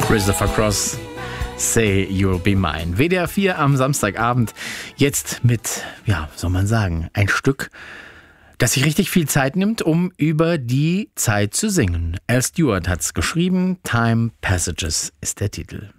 Christopher Cross, Say You'll Be Mine. WDR 4 am Samstagabend. Jetzt mit, ja, soll man sagen, ein Stück, das sich richtig viel Zeit nimmt, um über die Zeit zu singen. Al Stewart hat's geschrieben. Time Passages ist der Titel.